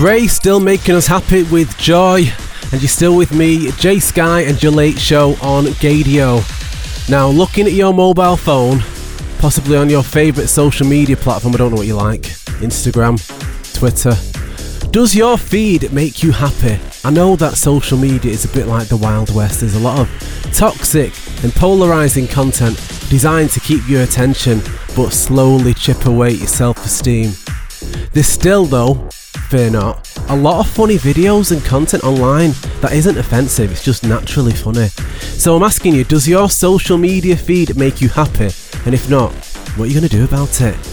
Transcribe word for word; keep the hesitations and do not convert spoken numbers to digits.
Gray still making us happy with Joy, and you're still with me, Jay Sky, and your late show on Gadio. Now, looking at your mobile phone, possibly on your favourite social media platform, I don't know what you like, Instagram, Twitter, does your feed make you happy? I know that social media is a bit like the Wild West. There's a lot of toxic and polarising content designed to keep your attention but slowly chip away at your self-esteem. There's still, though, fear not, a lot of funny videos and content online that isn't offensive, it's just naturally funny. So I'm asking you, does your social media feed make you happy? And if not, what are you going to do about it?